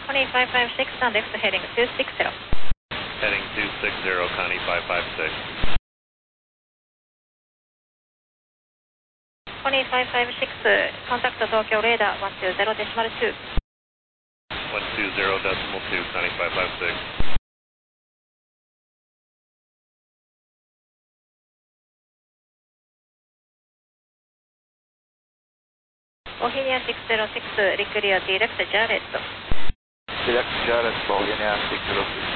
Connie 556 on left heading 260. Heading 260, Connie 556. Connie 556, contact Tokyo radar 120.2. 120.2, Connie 556. Bohemia 606, reclear direct Jarrett. Direct Jarrett, Bohemia 606.